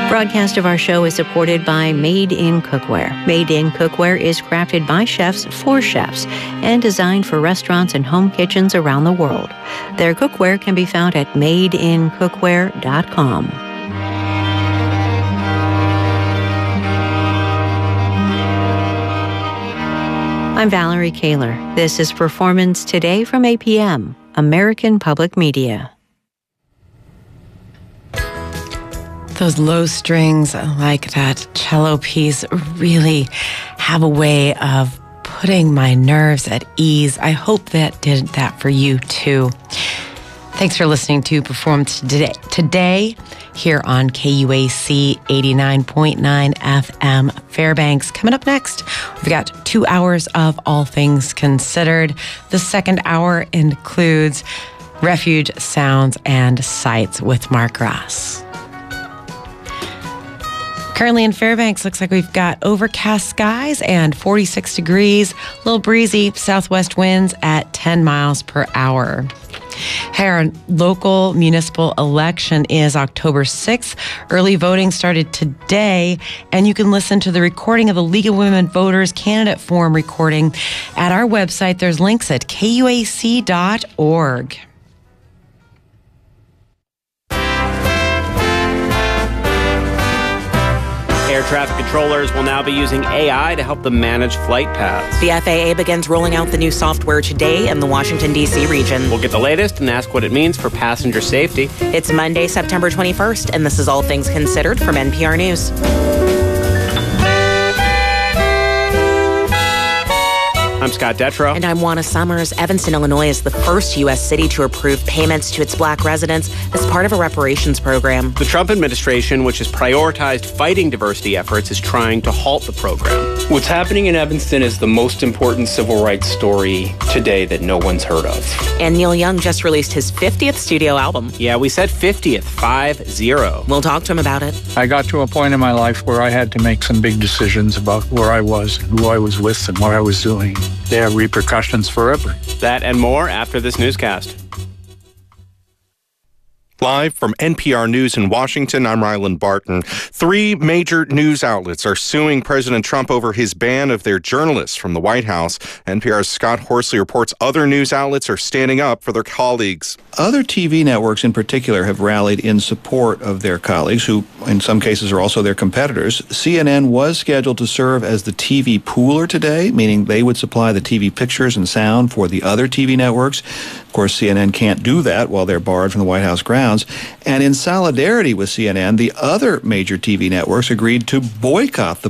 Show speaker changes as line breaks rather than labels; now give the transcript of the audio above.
Broadcast of our show is supported by Made in Cookware. Made in Cookware is crafted by chefs for chefs and designed for restaurants and home kitchens around the world. Their cookware can be found at madeincookware.com. I'm Valerie Kaler. This is Performance Today from APM, American Public Media.
Those low strings, like that cello piece, really have a way of putting my nerves at ease. I hope that did that for you too. Thanks for listening to Performance Today here on KUAC 89.9 FM Fairbanks. Coming up next, we've got 2 hours of All Things Considered. The second hour includes Refuge Sounds and Sights with Mark Ross. Currently in Fairbanks, looks like we've got overcast skies and 46 degrees, a little breezy, southwest winds at 10 miles per hour. Hey, our local municipal election is October 6th. Early voting started today, and you can listen to the recording of the League of Women Voters candidate forum recording at our website. There's links at kuac.org.
Air traffic controllers will now be using AI to help them manage flight paths.
The FAA begins rolling out the new software today in the Washington, D.C. region.
We'll get the latest and ask what it means for passenger safety.
It's Monday, September 21st, and this is All Things Considered from NPR News.
I'm Scott Detrow.
And I'm Juana Summers. Evanston, Illinois is the first U.S. city to approve payments to its black residents as part of a reparations program.
The Trump administration, which has prioritized fighting diversity efforts, is trying to halt the program.
What's happening in Evanston is the most important civil rights story today that no one's heard of.
And Neil Young just released his 50th studio album.
Yeah, we said 50th, 5-0.
We'll talk to him about it.
I got to a point in my life where I had to make some big decisions about where I was, and who I was with, and what I was doing. They have repercussions forever.
That and more after this newscast.
Live from NPR News in Washington, I'm Ryland Barton. 3 major news outlets are suing President Trump over his ban of their journalists from the White House. NPR's Scott Horsley reports other news outlets are standing up for their colleagues.
Other TV networks in particular have rallied in support of their colleagues, who in some cases are also their competitors. CNN was scheduled to serve as the TV pooler today, meaning they would supply the TV pictures and sound for the other TV networks. Of course, CNN can't do that while they're barred from the White House grounds. And in solidarity with CNN, the other major TV networks agreed to boycott the